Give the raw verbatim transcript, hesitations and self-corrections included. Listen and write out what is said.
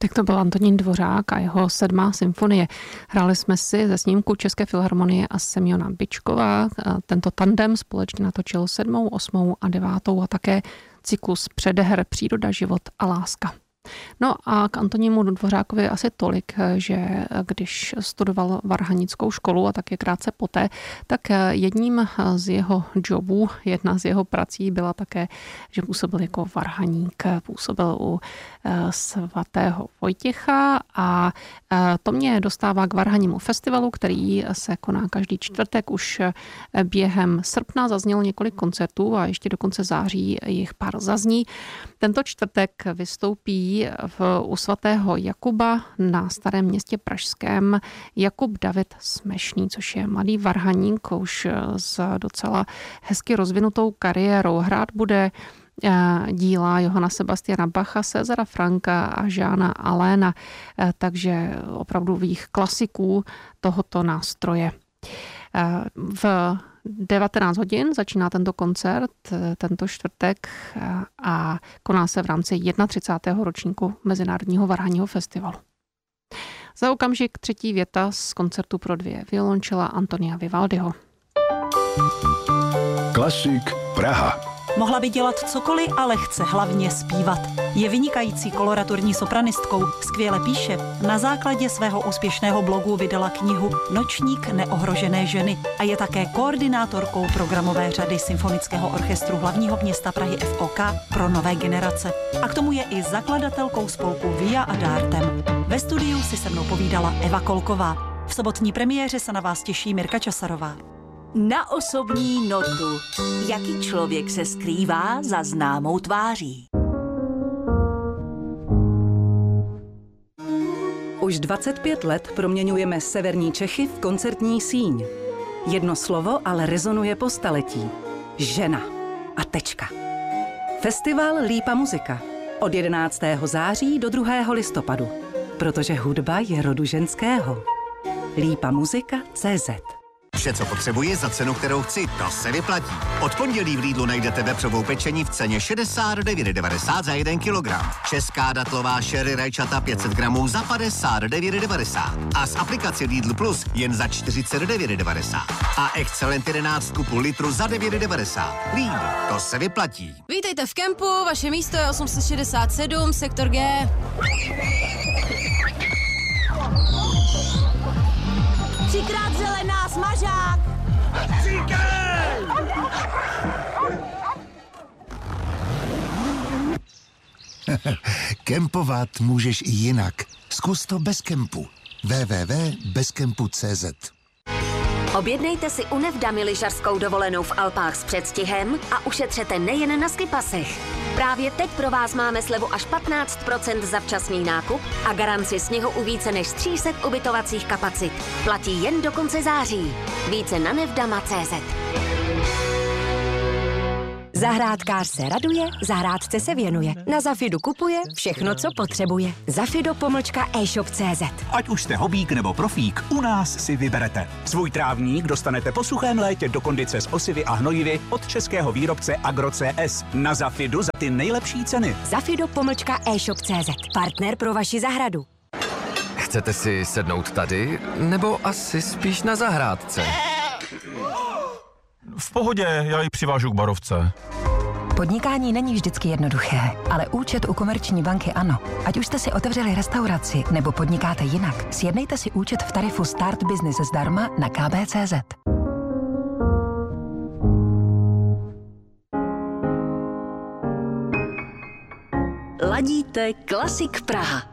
Tak to byl Antonín Dvořák a jeho sedmá symfonie. Hráli jsme si ze snímku České filharmonie a Semjona Byčkova. Tento tandem společně natočil sedmou, osmou a devátou a také cyklus Předeher, příroda, život a láska. No a k Antonínu Dvořákovi asi tolik, že když studoval varhanickou školu a také krátce poté, tak jedním z jeho jobů, jedna z jeho prací byla také, že působil jako varhaník, působil u svatého Vojtěcha a to mě dostává k varhanímu festivalu, který se koná každý čtvrtek. Už během srpna zaznělo několik koncertů a ještě do konce září jich pár zazní. Tento čtvrtek vystoupí v, u svatého Jakuba na Starém Městě pražském Jakub David Smešný, což je mladý varhaník už s docela hezky rozvinutou kariérou. Hrát bude díla Johana Sebastiana Bacha, Cezara Franka a Žána Aléna, takže opravdových klasiků tohoto nástroje. V devatenáct hodin začíná tento koncert, tento čtvrtek a koná se v rámci třicátého prvního ročníku Mezinárodního varhanního festivalu. Za okamžik třetí věta z koncertu pro dvě violončela Antonia Vivaldiho. Klasik Praha. Mohla by dělat cokoliv, ale chce hlavně zpívat. Je vynikající koloraturní sopranistkou, skvěle píše. Na základě svého úspěšného blogu vydala knihu Nočník neohrožené ženy a je také koordinátorkou programové řady Symfonického orchestru hlavního města Prahy F O K pro nové generace. A k tomu je i zakladatelkou spolku Via ad Artem. Ve studiu si se mnou povídala Eva Kolková. V sobotní premiéře se na vás těší Mirka Časarová. Na osobní notu. Jaký člověk se skrývá za známou tváří? Už dvacet pět let proměňujeme severní Čechy v koncertní síň. Jedno slovo ale rezonuje po staletí. Žena. A tečka. Festival Lípa muzika. Od jedenáctého září do druhého listopadu. Protože hudba je rodu ženského. lípa muzika tečka cé zet. Vše, co potřebuji za cenu, kterou chci, to se vyplatí. Od pondělí v Lidlu najdete vepřovou pečení v ceně šedesát devět devadesát za jeden kilogram. Česká datlová sherry rajčata pět set gramů za padesát devět devadesát. A z aplikace Lidl Plus jen za čtyřicet devět devadesát. A Excellent jedenáct ku půl litru za devět devadesát. Lidl, to se vyplatí. Vítejte v kempu, vaše místo je osm set šedesát sedm, sektor G. Třikrát zelená, smažák! Říkej! Kempovat můžeš i jinak. Zkus to bez kempu. w w w tečka bezkempu tečka cé zet. Objednejte si u Nevdamy lyžařskou dovolenou v Alpách s předstihem a ušetřete nejen na skipasech. Právě teď pro vás máme slevu až patnáct procent za včasný nákup a garanci sněhu u více než tři sta ubytovacích kapacit. Platí jen do konce září. Více na nevdama tečka cé zet. Zahrádkář se raduje, zahrádce se věnuje. Na Zafidu kupuje všechno, co potřebuje. Zafido pomlčka e-shop tečka cé zet. Ať už jste hobík nebo profík, u nás si vyberete. Svůj trávník dostanete po suchém létě do kondice s osivy a hnojivy od českého výrobce Agro C S. Na Zafidu za ty nejlepší ceny. Zafido pomlčka e-shop tečka cé zet. Partner pro vaši zahradu. Chcete si sednout tady, nebo asi spíš na zahrádce? V pohodě, já ji přivážu k barovce. Podnikání není vždycky jednoduché, ale účet u Komerční banky ano. Ať už jste si otevřeli restauraci nebo podnikáte jinak, sjednejte si účet v tarifu Start Business zdarma na ká bé tečka cé zet. Ladíte Klasik Praha.